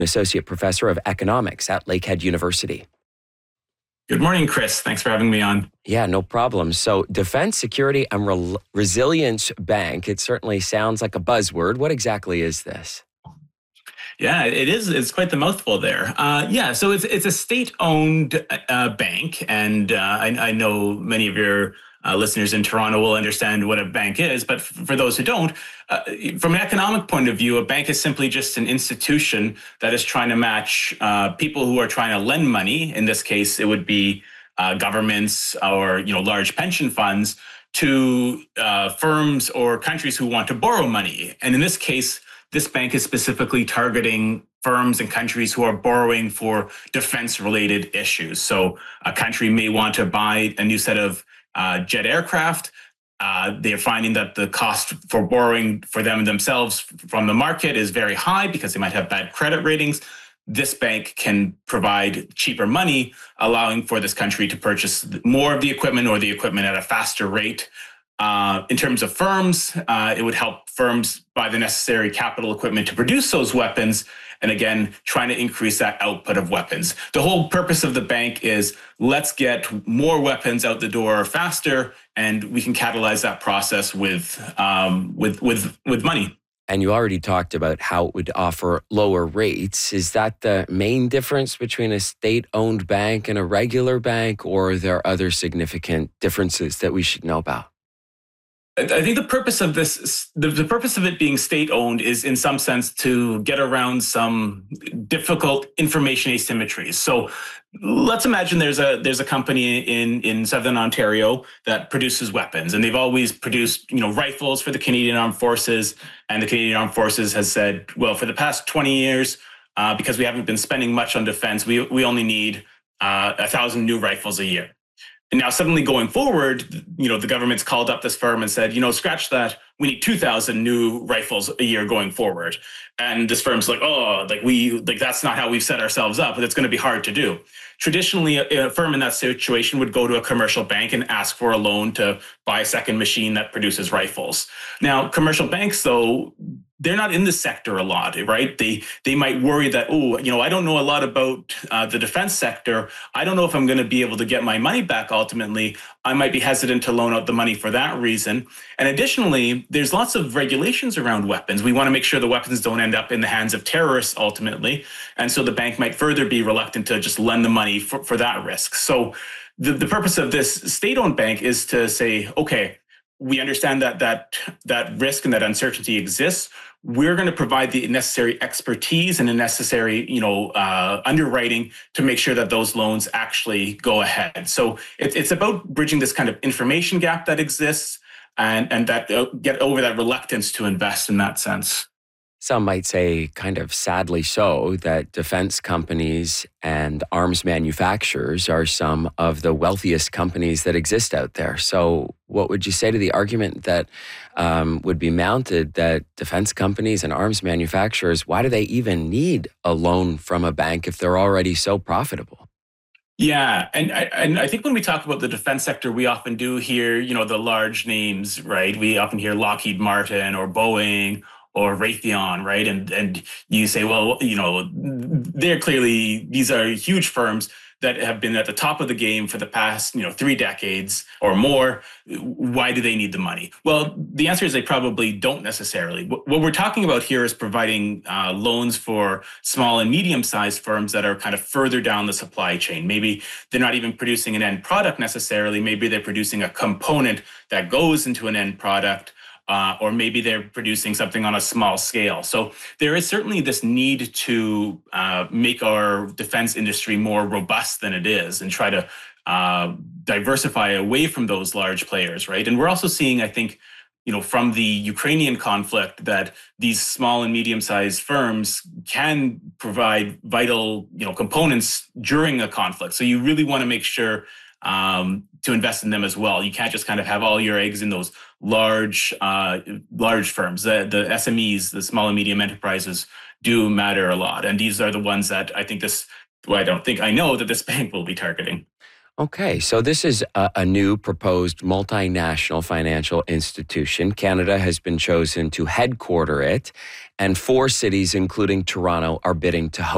Associate Professor of Economics at Lakehead University. Good morning, Chris. Thanks for having me on. Yeah, no problem. So Defense, Security, and Resilience Bank, it certainly sounds like a buzzword. What exactly is this? Yeah, it is. It's quite the mouthful there. So it's a state-owned bank, and I know many of your listeners in Toronto will understand what a bank is. But for those who don't, from an economic point of view, a bank is simply just an institution that is trying to match people who are trying to lend money. In this case, it would be governments or large pension funds to firms or countries who want to borrow money. And in this case, this bank is specifically targeting firms and countries who are borrowing for defense-related issues. So a country may want to buy a new set of jet aircraft. They're finding that the cost for borrowing for them themselves from the market is very high because they might have bad credit ratings. This bank can provide cheaper money, allowing for this country to purchase more of the equipment or the equipment at a faster rate. In terms of firms, it would help firms buy the necessary capital equipment to produce those weapons, and again, trying to increase that output of weapons. The whole purpose of the bank is let's get more weapons out the door faster, and we can catalyze that process with money. And you already talked about how it would offer lower rates. Is that the main difference between a state-owned bank and a regular bank, or are there other significant differences that we should know about? I think the purpose of this, the purpose of it being state-owned is in some sense to get around some difficult information asymmetries. So let's imagine there's a company in Southern Ontario that produces weapons, and they've always produced rifles for the Canadian Armed Forces. And the Canadian Armed Forces has said, well, for the past 20 years, because we haven't been spending much on defense, we only need 1,000 new rifles a year. And now suddenly going forward, the government's called up this firm and said, scratch that. We need 2,000 new rifles a year going forward. And this firm's like, that's not how we've set ourselves up. It's going to be hard to do. Traditionally, a firm in that situation would go to a commercial bank and ask for a loan to buy a second machine that produces rifles. Now, commercial banks, though, they're not in the sector a lot, right? They might worry that, I don't know a lot about the defense sector. I don't know if I'm going to be able to get my money back ultimately. I might be hesitant to loan out the money for that reason. And additionally, there's lots of regulations around weapons. We want to make sure the weapons don't end up in the hands of terrorists ultimately. And so the bank might further be reluctant to just lend the money for that risk. So the purpose of this state-owned bank is to say, okay, we understand that risk and that uncertainty exists. We're going to provide the necessary expertise and the necessary, underwriting to make sure that those loans actually go ahead. So it's about bridging this kind of information gap that exists and that get over that reluctance to invest in that sense. Some might say, kind of sadly so, that defense companies and arms manufacturers are some of the wealthiest companies that exist out there. So what would you say to the argument that would be mounted that defense companies and arms manufacturers, why do they even need a loan from a bank if they're already so profitable? Yeah, and I think when we talk about the defense sector, we often do hear, the large names, right? We often hear Lockheed Martin or Boeing or Raytheon, right? And you say, well, they're clearly, these are huge firms that have been at the top of the game for the past, 3 decades or more. Why do they need the money? Well, the answer is they probably don't necessarily. What we're talking about here is providing loans for small and medium-sized firms that are kind of further down the supply chain. Maybe they're not even producing an end product necessarily. Maybe they're producing a component that goes into an end product. Or maybe they're producing something on a small scale. So there is certainly this need to make our defense industry more robust than it is and try to diversify away from those large players, right? And we're also seeing, I think, from the Ukrainian conflict that these small and medium-sized firms can provide vital, components during a conflict. So you really want to make sure to invest in them as well. You can't just kind of have all your eggs in those large firms. The SMEs, the small and medium enterprises, do matter a lot. And these are the ones that I know that this bank will be targeting. Okay, so this is a new proposed multinational financial institution. Canada has been chosen to headquarter it, and 4 cities, including Toronto, are bidding to host